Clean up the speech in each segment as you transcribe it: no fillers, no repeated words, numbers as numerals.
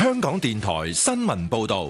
香港電台新聞報道。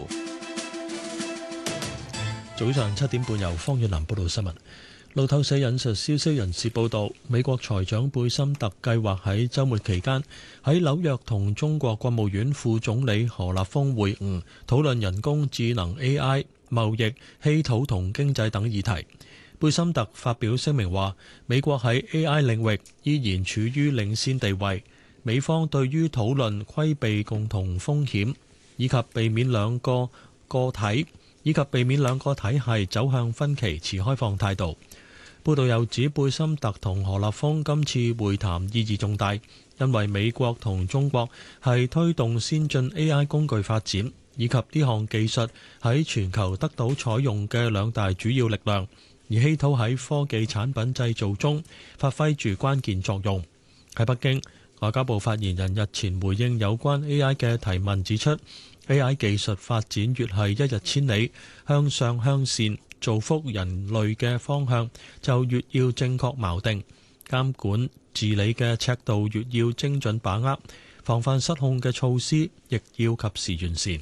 早上7點半由方遠南報道新聞。路透社引述消息人士報道，美國財長貝森特計劃喺週末期間喺紐約同中國國務院副總理何立峰會晤，討論人工智能 AI、貿易、稀土同經濟等議題。貝森特發表聲明話，美國喺 AI 領域依然處於領先地位，美方對於討論規避共同風險以及避免兩個體系走向分歧持開放態度。報道又指貝森特同何立峰今次會談意義重大，因為美國同中國係推動先進 AI 工具發展以及呢項技術喺全球得到採用嘅兩大主要力量，而稀土喺科技產品製造中發揮住關鍵作用。喺北京，外交部發言人日前回應有關 AI 嘅提問，指出 AI 技術發展越係一日千里，向上向善造福人類嘅方向就越要正確錨定，監管治理嘅尺度越要精準把握，防範失控嘅措施亦要及時完善。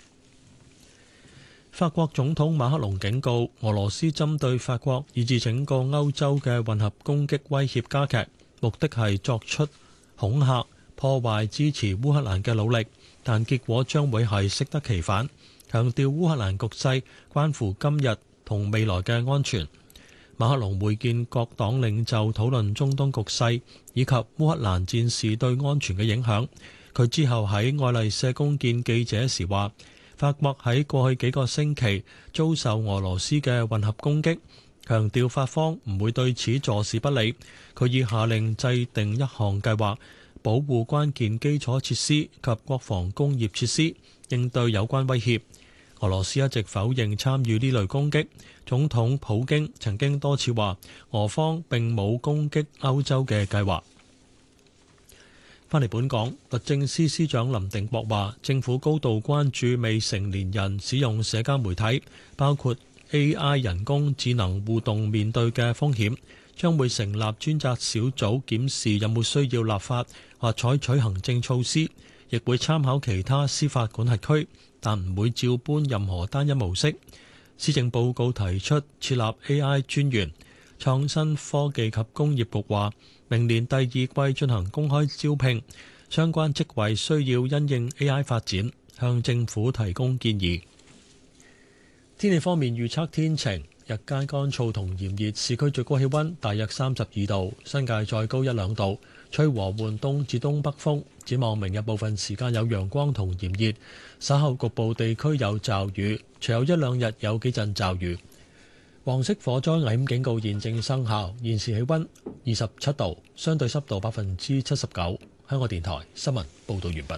法國總統馬克龍警告，俄羅斯針對法國以至整個歐洲嘅混合攻擊威脅加劇，目的係作出恐嚇、破壞支持烏克蘭嘅努力，但結果將會係適得其反。強調烏克蘭局勢關乎今日同未來嘅安全。馬克龍會見各黨領袖，討論中東局勢以及烏克蘭戰事對安全嘅影響。佢之後喺愛麗舍宮見記者時話，法國喺過去幾個星期遭受俄羅斯嘅混合攻擊，強調法方唔會對此坐視不理。佢已下令制定一項計劃，保護關鍵基礎設施及國防工業設施，應對有關威脅。俄羅斯一直否認參與呢類攻擊，總統普京曾經多次話俄方並冇攻擊歐洲嘅計劃。返嚟本港，律政司司長林定國話，政府高度關注未成年人使用社交媒體，包括 AI 人工智能互動面對嘅風險，將會成立專責小組檢視有冇需要立法或採取行政措施，亦會參考其他司法管轄區，但唔會照搬任何單一模式。施政報告提出設立 AI 專員，創新科技及工業局話，明年第二季進行公開招聘，相關職位需要因應 AI 發展，向政府提供建議。天氣方面預測天晴，日間乾燥同炎熱，市區最高氣溫大約32度，新界再高1-2度，吹和緩東至東北風。展望明日部分時間有陽光同炎熱，稍後局部地區有驟雨，隨後1-2日有幾陣驟雨。黃色火災危險警告現正生效，現時氣溫27度，相對濕度79%。香港電台新聞報道完畢。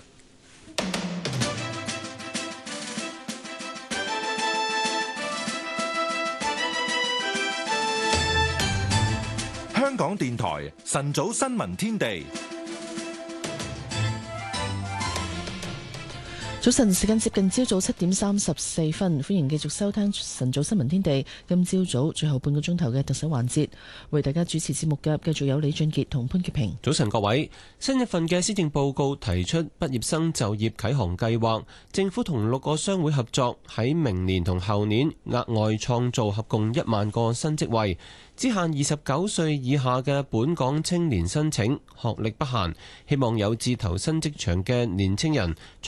香港電台晨早新聞天地。 早晨，時間接近朝早7點34分，歡迎繼續收聽晨早新聞天地。今朝早最後半個鐘頭嘅特首環節，為大家主持節目嘅繼續有李俊傑同潘潔平。 早晨各位，新一份嘅施政報告提出畢業生就業啟航計劃，政府同6個商會合作，喺明年同後年額外創造合共1萬個新職位，只限29歲以下嘅本港青年申請，學歷不限，希望有志投身職場嘅年青人